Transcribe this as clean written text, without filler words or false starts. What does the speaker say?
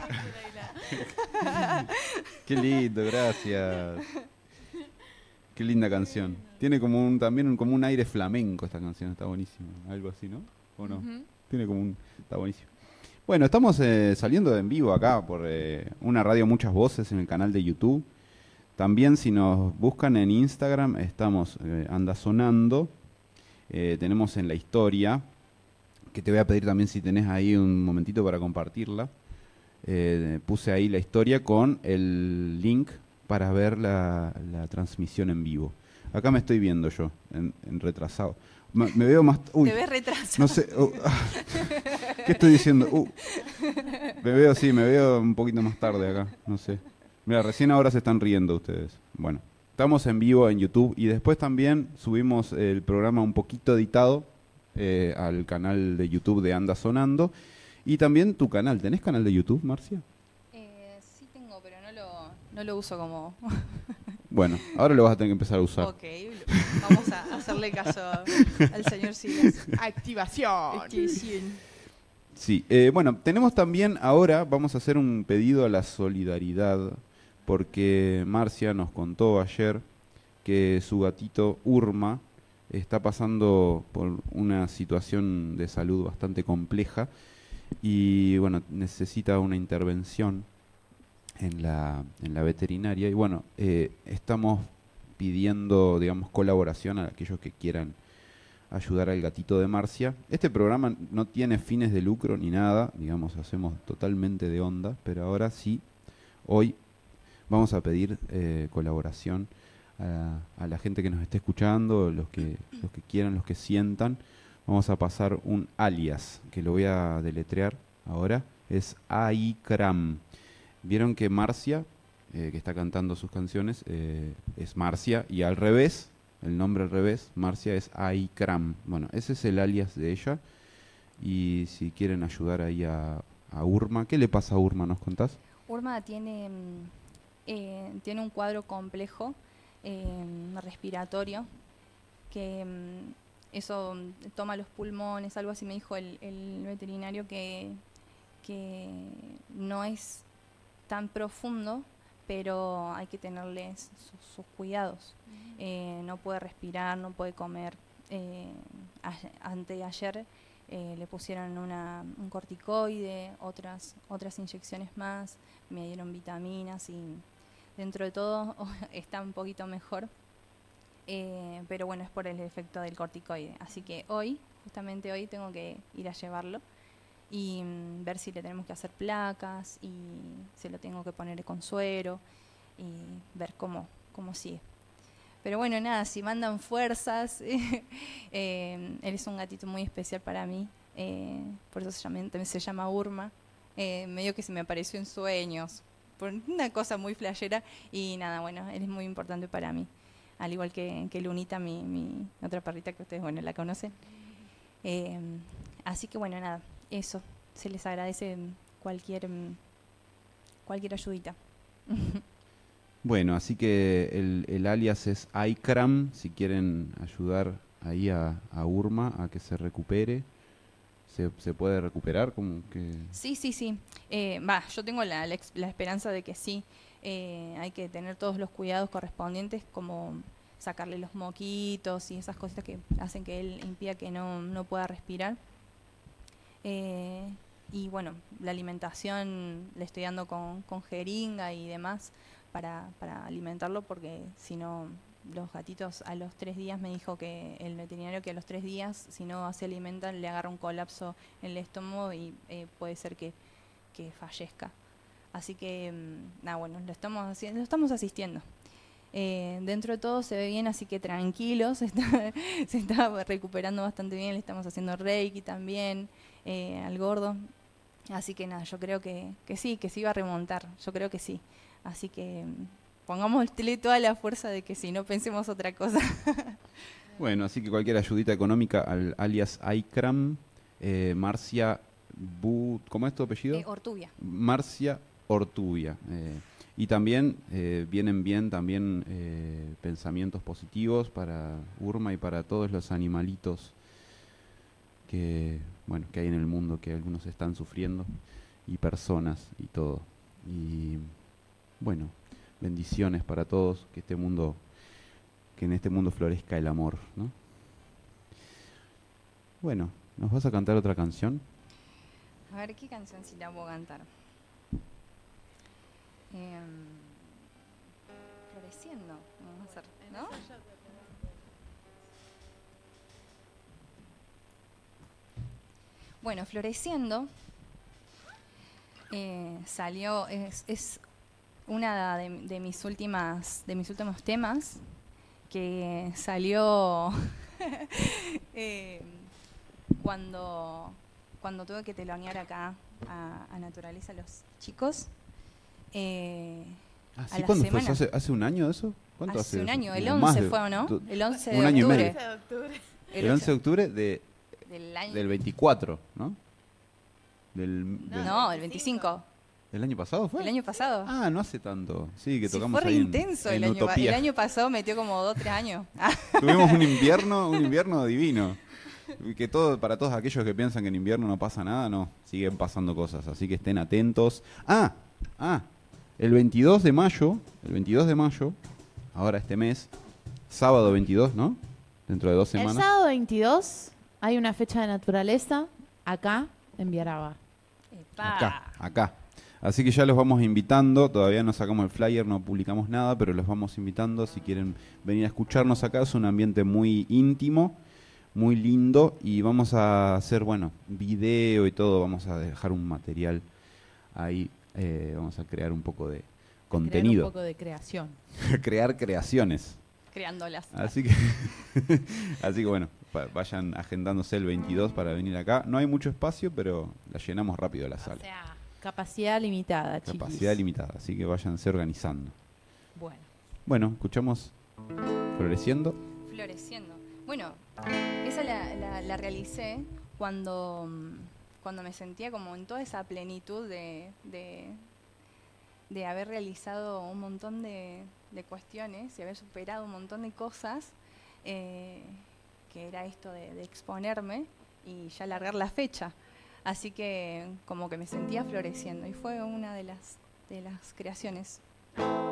Qué lindo, gracias. Qué linda canción. Tiene como también como un aire flamenco esta canción, está buenísimo. Algo así, ¿no? ¿O no? Tiene como está buenísimo. Bueno, estamos saliendo en vivo acá por una radio Muchas Voces en el canal de YouTube. También si nos buscan en Instagram, estamos Anda Sonando. Tenemos en la historia, que te voy a pedir también si tenés ahí un momentito para compartirla. Puse ahí la historia con el link para ver la transmisión en vivo. Acá me estoy viendo yo, en retrasado. Me veo más... Uy, te ves retrasado. No sé... ¿Qué estoy diciendo? Me veo un poquito más tarde acá, no sé. Mira, recién ahora se están riendo ustedes. Bueno, estamos en vivo en YouTube y después también subimos el programa un poquito editado al canal de YouTube de Anda Sonando. Y también tu canal. ¿Tenés canal de YouTube, Marcia? Sí tengo, pero no lo uso como... Bueno, ahora lo vas a tener que empezar a usar. Ok, vamos a hacerle caso al señor Silas. Activación. Sí, bueno, tenemos también ahora, vamos a hacer un pedido a la solidaridad, porque Marcia nos contó ayer que su gatito Urma está pasando por una situación de salud bastante compleja y bueno, necesita una intervención en la veterinaria y bueno, estamos pidiendo, digamos, colaboración a aquellos que quieran ayudar al gatito de Marcia. Este programa no tiene fines de lucro ni nada, digamos, hacemos totalmente de onda, pero ahora sí, hoy vamos a pedir colaboración a la gente que nos esté escuchando, los que quieran, los que sientan. Vamos a pasar un alias, que lo voy a deletrear ahora, es AICRAM. Vieron que Marcia, que está cantando sus canciones, es Marcia, y al revés, el nombre al revés, Marcia es AICRAM. Bueno, ese es el alias de ella. Y si quieren ayudar ahí a Urma, ¿qué le pasa a Urma? ¿Nos contás? Urma tiene un cuadro complejo respiratorio que eso toma los pulmones, algo así me dijo el veterinario que no es tan profundo, pero hay que tenerle sus cuidados. No puede respirar, no puede comer. Anteayer le pusieron un corticoide, otras inyecciones más, me dieron vitaminas y dentro de todo está un poquito mejor. Pero bueno, es por el efecto del corticoide. Así que justamente hoy tengo que ir a llevarlo y ver si le tenemos que hacer placas y se lo tengo que poner con suero y ver cómo sigue. Pero bueno, nada, si mandan fuerzas, él es un gatito muy especial para mí, por eso se llama Urma, medio que se me apareció en sueños, por una cosa muy flashera y nada, bueno, él es muy importante para mí, al igual que Lunita, mi otra perrita que ustedes, bueno, la conocen. Así que bueno, nada, eso, se les agradece cualquier ayudita. Bueno, así que el alias es iCram, si quieren ayudar ahí a Urma a que se recupere. ¿Se puede recuperar? Como que... Sí. Yo tengo la esperanza de que sí. Hay que tener todos los cuidados correspondientes, como sacarle los moquitos y esas cositas que hacen que él impida que no pueda respirar. Y bueno, la alimentación le estoy dando con jeringa y demás para alimentarlo, porque si no, los gatitos a los 3 días, me dijo que el veterinario, que a los 3 días, si no se alimentan, le agarra un colapso en el estómago y puede ser que fallezca. Así que, bueno, lo estamos asistiendo. Dentro de todo se ve bien, así que tranquilos, se está recuperando bastante bien, le estamos haciendo reiki también al gordo. Así que nada, yo creo que sí va a remontar, yo creo que sí. Así que pongámosle toda la fuerza de que sí, no pensemos otra cosa. Bueno, así que cualquier ayudita económica al alias iCram, Marcia ¿cómo es tu apellido? Ortubia. Marcia Ortubia. Y también vienen bien también pensamientos positivos para Urma y para todos los animalitos que hay en el mundo, que algunos están sufriendo y personas y todo. Y bueno, bendiciones para todos, que en este mundo florezca el amor, ¿no? Bueno, ¿nos vas a cantar otra canción? A ver, ¿qué cancioncita puedo cantar? Floreciendo, vamos a hacer, ¿no? Bueno, Floreciendo salió, es una de mis últimos temas que salió cuando tuve que telonear acá a Naturaleza los chicos. ¿Sí? ¿Cuándo fue eso? ¿Hace un año eso? ¿Cuánto hace un eso? año, el 11 fue, ¿o no? El 11 de un año octubre. Y medio. El 11 de octubre del 24, ¿no? No, el 25. ¿El año pasado fue? El año pasado. Ah, no hace tanto. Sí, que tocamos fue re ahí intenso en el Utopía. El año pasado metió como 2, 3 años. Tuvimos un invierno divino. Que para todos aquellos que piensan que en invierno no pasa nada, no, siguen pasando cosas, así que estén atentos. El 22 de mayo, ahora este mes, sábado 22, ¿no? Dentro de 2 semanas. El sábado 22 hay una fecha de Naturaleza acá en Viaraba. Acá. Así que ya los vamos invitando, todavía no sacamos el flyer, no publicamos nada, pero los vamos invitando si quieren venir a escucharnos acá. Es un ambiente muy íntimo, muy lindo, y vamos a hacer, video y todo, vamos a dejar un material ahí, vamos a crear un poco de contenido. Crear un poco de creación. Crear creaciones. Creándolas. Así que bueno, vayan agendándose el 22 para venir acá. No hay mucho espacio, pero la llenamos rápido la sala. O sea, capacidad limitada, chiquis. Capacidad limitada, así que váyanse organizando. Bueno, escuchamos Floreciendo. Floreciendo. Bueno, esa la realicé cuando me sentía como en toda esa plenitud de haber realizado un montón de cuestiones y haber superado un montón de cosas, que era esto de exponerme y ya alargar la fecha. Así que como que me sentía floreciendo y fue una de las creaciones.